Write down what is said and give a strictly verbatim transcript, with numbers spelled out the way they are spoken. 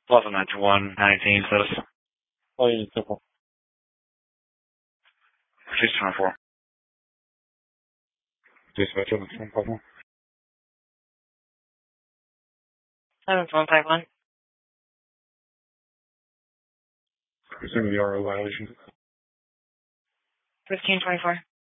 Plaza nine two one nineteen status. Oh, yeah, simple. six twenty-four. Dispatch on the phone call. seven one five one. Assuming the R O violation. fifteen twenty-four.